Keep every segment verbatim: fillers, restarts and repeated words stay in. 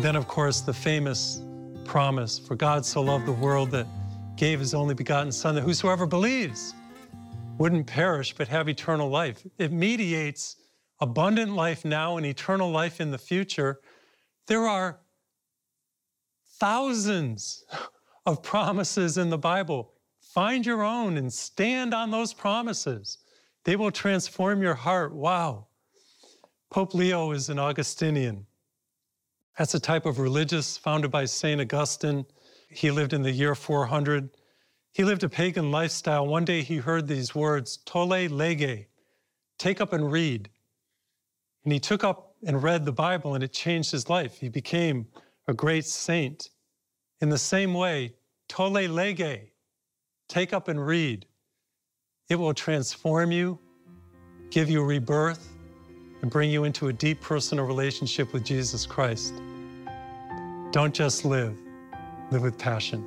Then, of course, the famous promise, for God so loved the world that gave his only begotten Son, that whosoever believes wouldn't perish but have eternal life. It mediates abundant life now and eternal life in the future. There are thousands of promises in the Bible. Find your own and stand on those promises. They will transform your heart. Wow. Pope Leo is an Augustinian. That's a type of religious founded by Saint Augustine. He lived in the year four hundred. He lived a pagan lifestyle. One day he heard these words, tolle lege, take up and read. And he took up and read the Bible, and it changed his life. He became a great saint. In the same way, tolle lege, take up and read. It will transform you, give you rebirth, and bring you into a deep personal relationship with Jesus Christ. Don't just live, live with passion.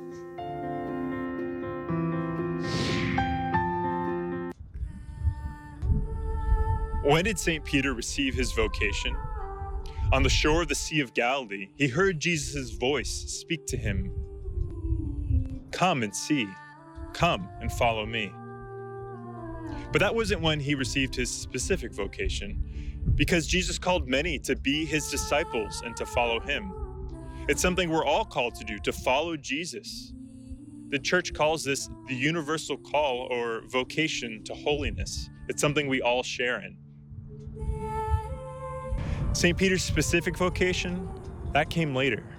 When did Saint Peter receive his vocation? On the shore of the Sea of Galilee, he heard Jesus' voice speak to him. Come and see. Come and follow me. But that wasn't when he received his specific vocation, because Jesus called many to be his disciples and to follow him. It's something we're all called to do, to follow Jesus. The church calls this the universal call or vocation to holiness. It's something we all share in. Saint Peter's specific vocation, that came later.